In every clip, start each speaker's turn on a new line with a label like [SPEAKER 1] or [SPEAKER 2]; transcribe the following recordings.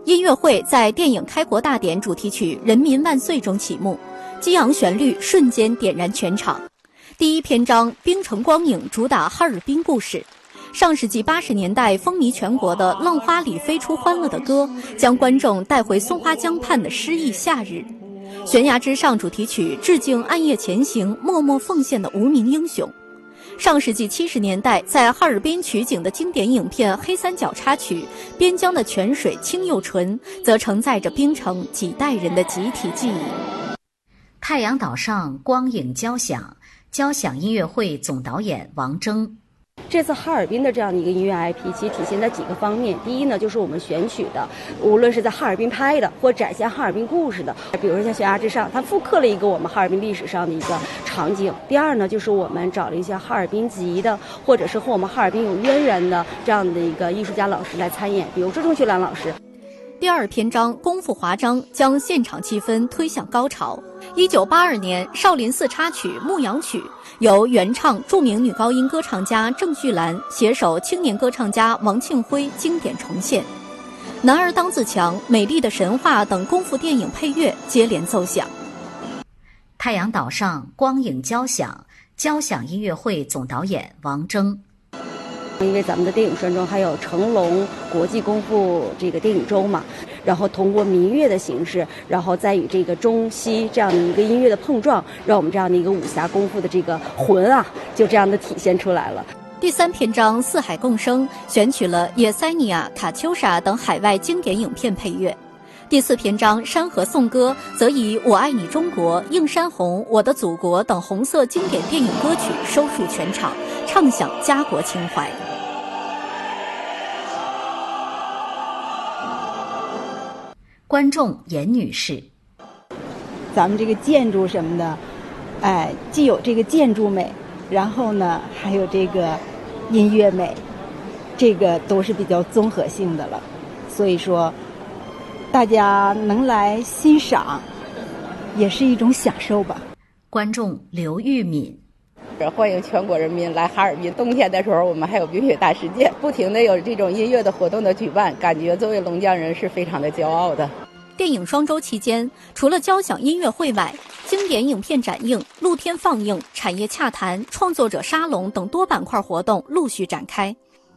[SPEAKER 1] 音乐会在电影开国大典主题曲《人民万岁》中启幕，激昂旋律瞬间点燃全场。第一篇章《冰城光影》主打哈尔滨故事。上世纪80年代风靡全国的《浪花里飞出欢乐的歌》，将观众带回松花江畔的诗意夏日。悬崖之上主题曲致敬暗夜前行、默默奉献的无名英雄。上世纪70年代在哈尔滨取景的经典影片《黑三角》插曲《边疆的泉水清又纯》，则承载着冰城几代人的集体记忆。
[SPEAKER 2] 太阳岛上光影交响，交响音乐会总导演王铮。
[SPEAKER 3] 这次哈尔滨的这样的一个音乐 IP， 其实体现在几个方面。第一呢，就是我们选取的，无论是在哈尔滨拍的，或展现哈尔滨故事的，比如说像悬崖之上，它复刻了一个我们哈尔滨历史上的一个场景。第二呢，就是我们找了一些哈尔滨籍的，或者是和我们哈尔滨有渊源的这样的一个艺术家老师来参演，比如周正学兰老师。
[SPEAKER 1] 第二篇章功夫华章将现场气氛推向高潮。1982年少林寺插曲《牧羊曲》由原唱著名女高音歌唱家郑绪岚携手青年歌唱家王庆辉经典重现。男儿当自强、美丽的神话等功夫电影配乐接连奏响。
[SPEAKER 2] 太阳岛上光影交响，交响音乐会总导演王铮。
[SPEAKER 3] 因为咱们的电影专中还有成龙国际功夫这个电影周嘛，然后通过民乐的形式，然后再与这个中西这样的一个音乐的碰撞，让我们这样的一个武侠功夫的这个魂啊，就这样的体现出来了。
[SPEAKER 1] 第三篇章四海共生选取了野塞尼亚、卡秋莎等海外经典影片配乐。第四篇章山河颂歌则以我爱你中国、映山红、我的祖国等红色经典电影歌曲收束全场，唱响家国情怀。
[SPEAKER 2] 观众严女士，
[SPEAKER 4] 咱们这个建筑什么的，既有这个建筑美，然后呢还有这个音乐美，这个都是比较综合性的了。所以说大家能来欣赏也是一种享受吧。
[SPEAKER 2] 观众刘玉敏，
[SPEAKER 5] 欢迎全国人民来哈尔滨。冬天的时候我们还有冰雪大世界，不停的有这种音乐的活动的举办，感觉作为龙江人是非常的骄傲的。
[SPEAKER 1] 电影双周期间，除了交响音乐会外，经典影片展映、露天放映、产业洽谈、创作者沙龙等多板块活动陆续展开。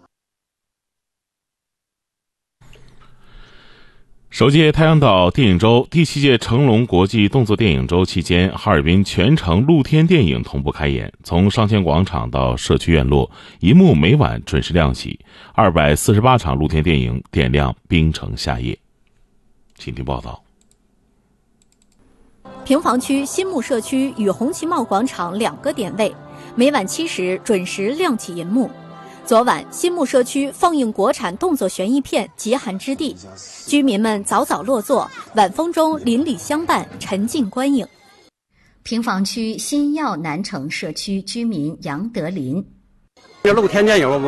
[SPEAKER 6] 首届太阳岛电影周第7届成龙国际动作电影周期间，哈尔滨全城露天电影同步开演，从商前广场到社区院落，一幕每晚准时亮起，248场露天电影点亮冰城夏夜。请听报道。
[SPEAKER 1] 平房区新木社区与红旗帽广场2个点位，每晚7时准时亮起银幕。昨晚新木社区放映国产动作悬疑片《极寒之地》，居民们早早落座，晚风中邻里相伴，沉浸观影。
[SPEAKER 2] 平房区新耀南城社区居民杨德林，
[SPEAKER 7] 这露天电影